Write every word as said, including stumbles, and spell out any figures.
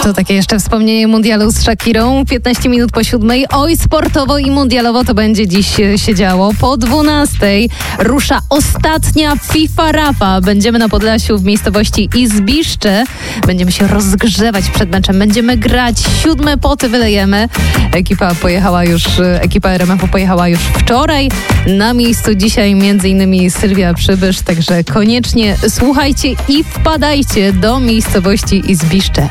To takie jeszcze wspomnienie mundialu z Shakirą. piętnaście minut po siódmej. Oj, sportowo i mundialowo to będzie dziś się działo. Po dwunastej rusza ostatnia FIFA Rafa. Będziemy na Podlasiu w miejscowości Izbiszcze. Będziemy się rozgrzewać przed meczem. Będziemy grać. Siódme poty wylejemy. Ekipa pojechała już, ekipa R M F-u pojechała już wczoraj. Na miejscu dzisiaj między innymi Sylwia Przybysz. Także koniecznie słuchajcie i wpadajcie do miejscowości Izbiszcze.